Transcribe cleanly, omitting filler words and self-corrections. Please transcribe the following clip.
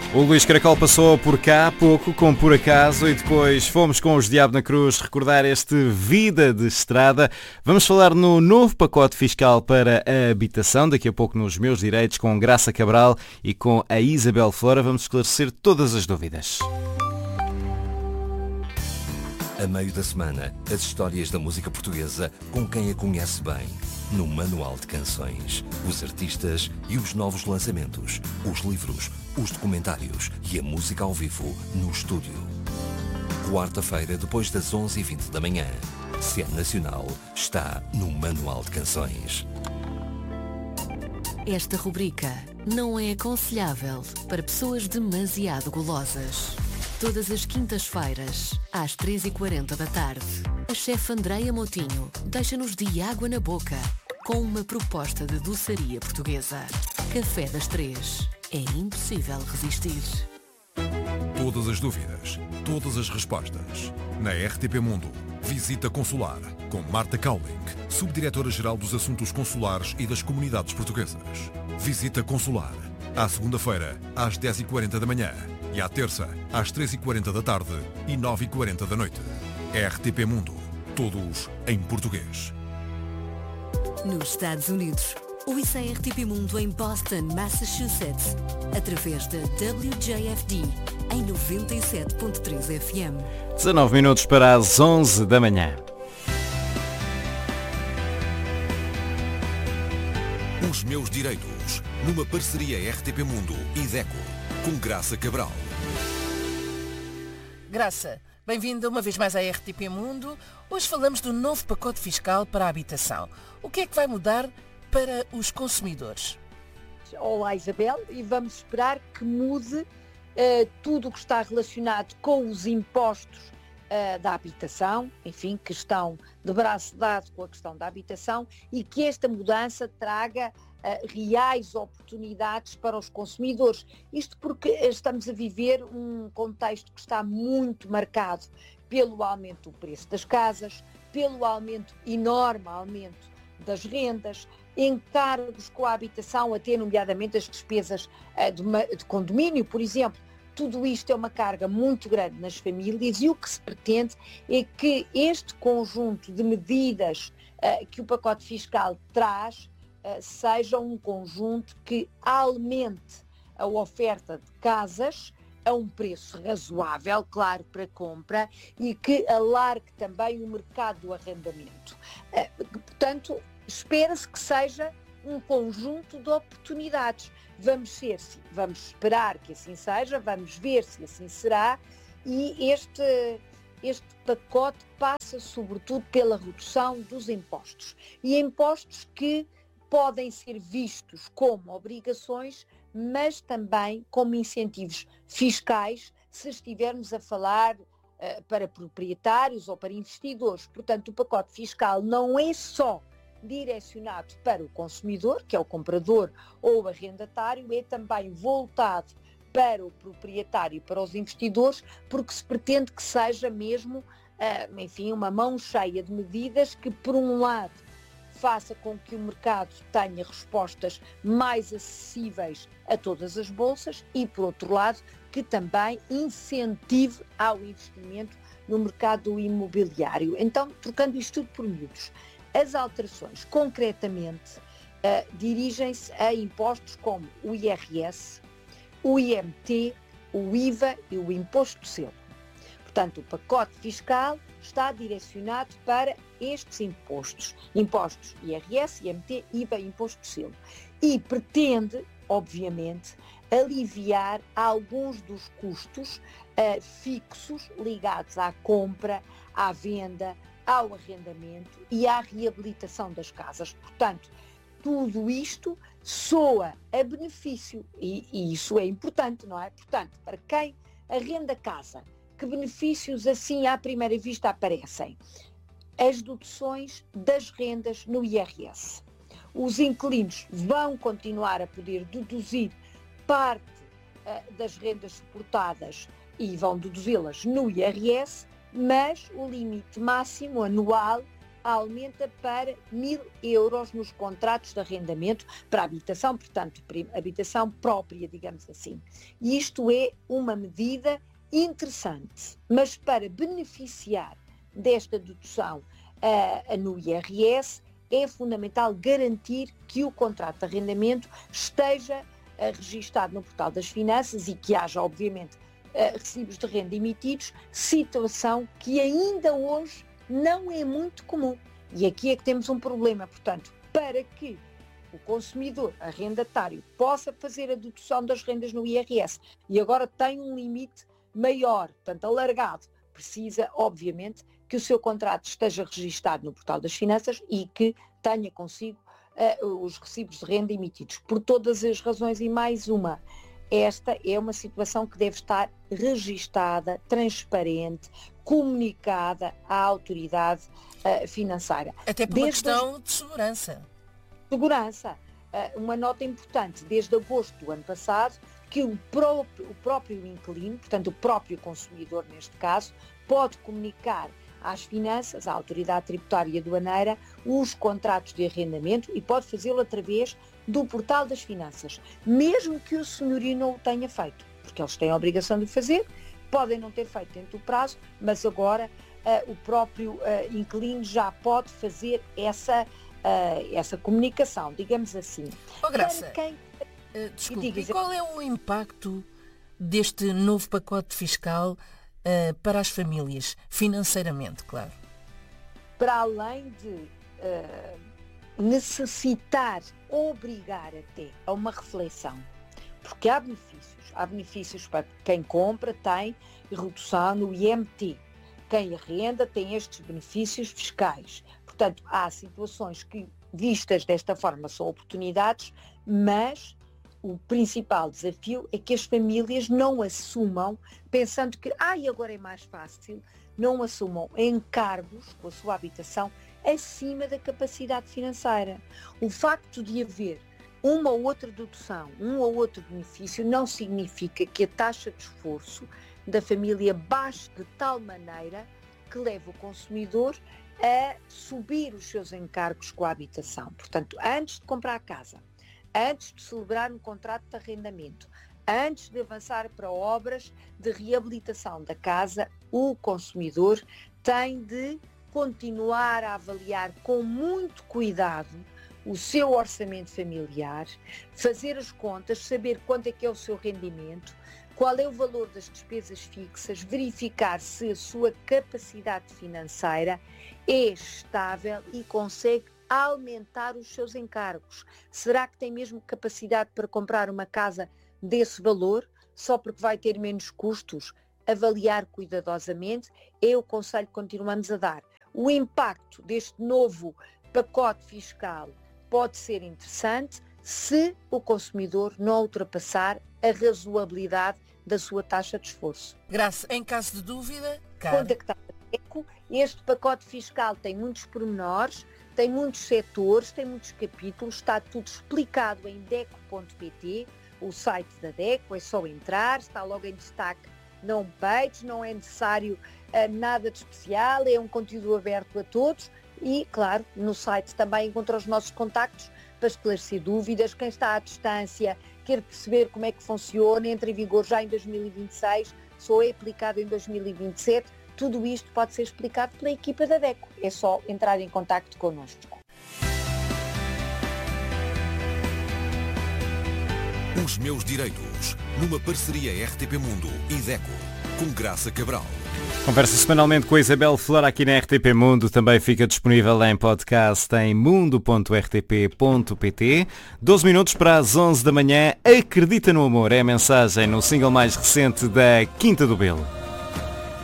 O Luís Caracol passou por cá há pouco, com Por Acaso, e depois fomos com os Diabo na Cruz recordar este Vida de Estrada. Vamos falar no novo pacote fiscal para a habitação, daqui a pouco nos Meus Direitos, com Graça Cabral e com a Isabel Flora. Vamos esclarecer todas as dúvidas. A meio da semana, as histórias da música portuguesa com quem a conhece bem. No Manual de Canções, os artistas e os novos lançamentos, os livros, os documentários e a música ao vivo no estúdio. Quarta-feira, depois das 11h20 da manhã. Se é nacional, está no Manual de Canções. Esta rubrica não é aconselhável para pessoas demasiado golosas. Todas as quintas-feiras, às 3h40 da tarde, a chefe Andreia Moutinho deixa-nos de água na boca com uma proposta de doçaria portuguesa. Café das 3. É impossível resistir. Todas as dúvidas, todas as respostas. Na RTP Mundo, Visita Consular, com Marta Cowling, Subdiretora-Geral dos Assuntos Consulares e das Comunidades Portuguesas. Visita Consular, à segunda-feira, às 10h40 da manhã. E à terça, às 3h40 da tarde e 9h40 da noite. RTP Mundo. Todos em português. Nos Estados Unidos, ouça a RTP Mundo em Boston, Massachusetts, através da WJFD, em 97.3 FM. 19 minutos para as 11 da manhã. Os Meus Direitos, numa parceria RTP Mundo e DECO, com Graça Cabral. Graça, bem-vinda uma vez mais à RTP Mundo. Hoje falamos do novo pacote fiscal para a habitação. O que é que vai mudar para os consumidores? Olá Isabel, e vamos esperar que mude tudo o que está relacionado com os impostos da habitação, enfim, que estão de braço dado com a questão da habitação, e que esta mudança traga reais oportunidades para os consumidores. Isto porque estamos a viver um contexto que está muito marcado pelo aumento do preço das casas, pelo enorme aumento das rendas, encargos com a habitação, até nomeadamente as despesas de condomínio, por exemplo. Tudo isto é uma carga muito grande nas famílias, e o que se pretende é que este conjunto de medidas que o pacote fiscal traz seja um conjunto que aumente a oferta de casas a um preço razoável, claro, para compra, e que alargue também o mercado do arrendamento. Portanto, espera-se que seja um conjunto de oportunidades. Vamos esperar que assim seja, vamos ver se assim será, e este pacote passa sobretudo pela redução dos impostos. E impostos que podem ser vistos como obrigações, mas também como incentivos fiscais, se estivermos a falar para proprietários ou para investidores. Portanto, o pacote fiscal não é só direcionado para o consumidor, que é o comprador ou o arrendatário, é também voltado para o proprietário e para os investidores, porque se pretende que seja mesmo, enfim, uma mão cheia de medidas que, por um lado, faça com que o mercado tenha respostas mais acessíveis a todas as bolsas e, por outro lado, que também incentive ao investimento no mercado imobiliário. Então, trocando isto tudo por miúdos, as alterações, concretamente, dirigem-se a impostos como o IRS, o IMT, o IVA e o Imposto de Selo. Portanto, o pacote fiscal está direcionado para estes impostos. Impostos IRS, IMT, IVA e Imposto de Selo. E pretende, obviamente, aliviar alguns dos custos fixos ligados à compra, à venda, ao arrendamento e à reabilitação das casas. Portanto, tudo isto soa a benefício e isso é importante, não é? Portanto, para quem arrenda casa, que benefícios assim à primeira vista aparecem? As deduções das rendas no IRS. Os inquilinos vão continuar a poder deduzir parte das rendas suportadas e vão deduzi-las no IRS, mas o limite máximo anual aumenta para 1.000 euros nos contratos de arrendamento para habitação, portanto, habitação própria, digamos assim. E isto é uma medida interessante, mas para beneficiar desta dedução no IRS, é fundamental garantir que o contrato de arrendamento esteja registado no Portal das Finanças e que haja, obviamente, recibos de renda emitidos, situação que ainda hoje não é muito comum. E aqui é que temos um problema. Portanto, para que o consumidor arrendatário possa fazer a dedução das rendas no IRS e agora tem um limite maior, portanto alargado, precisa, obviamente, que o seu contrato esteja registado no Portal das Finanças e que tenha consigo os recibos de renda emitidos. Por todas as razões e mais uma, esta é uma situação que deve estar registada, transparente, comunicada à autoridade financeira. Até por uma questão de segurança. Segurança. Uma nota importante, desde agosto do ano passado, que o próprio inquilino, portanto o próprio consumidor neste caso, pode comunicar às finanças, à autoridade tributária e aduaneira, os contratos de arrendamento e pode fazê-lo através do Portal das Finanças, mesmo que o senhorio não o tenha feito, porque eles têm a obrigação de o fazer, podem não ter feito dentro do prazo, mas agora o próprio inquilino já pode fazer essa comunicação, digamos assim. Graça, desculpe, e qual é o impacto deste novo pacote fiscal para as famílias, financeiramente, claro? Para além de necessitar, obrigar até a uma reflexão, porque há benefícios para quem compra, tem redução no IMT, quem arrenda tem estes benefícios fiscais. Portanto, há situações que, vistas desta forma, são oportunidades, mas o principal desafio é que as famílias não assumam, pensando que agora é mais fácil, não assumam encargos com a sua habitação acima da capacidade financeira. O facto de haver uma ou outra dedução, um ou outro benefício, não significa que a taxa de esforço da família baixe de tal maneira que leve o consumidor a subir os seus encargos com a habitação. Portanto, antes de comprar a casa, antes de celebrar um contrato de arrendamento, antes de avançar para obras de reabilitação da casa, o consumidor tem de continuar a avaliar com muito cuidado o seu orçamento familiar, fazer as contas, saber quanto é que é o seu rendimento, qual é o valor das despesas fixas, verificar se a sua capacidade financeira é estável e consegue aumentar os seus encargos. Será que tem mesmo capacidade para comprar uma casa desse valor, só porque vai ter menos custos? Avaliar cuidadosamente é o conselho que continuamos a dar. O impacto deste novo pacote fiscal pode ser interessante se o consumidor não ultrapassar a razoabilidade da sua taxa de esforço. Graça, em caso de dúvida, contactar a DECO. Este pacote fiscal tem muitos pormenores, tem muitos setores, tem muitos capítulos, está tudo explicado em deco.pt, o site da DECO, é só entrar, está logo em destaque na homepage, não é necessário nada de especial, é um conteúdo aberto a todos e, claro, no site também encontra os nossos contactos para esclarecer dúvidas. Quem está à distância quer perceber como é que funciona, entra em vigor já em 2026, só é aplicado em 2027, tudo isto pode ser explicado pela equipa da DECO. É só entrar em contacto connosco. Os meus direitos, numa parceria RTP Mundo e DECO, com Graça Cabral. Conversa semanalmente com a Isabel Flora aqui na RTP Mundo, também fica disponível em podcast em mundo.rtp.pt. 12 minutos para as 11 da manhã, Acredita no Amor, é a mensagem no single mais recente da Quinta do Belo.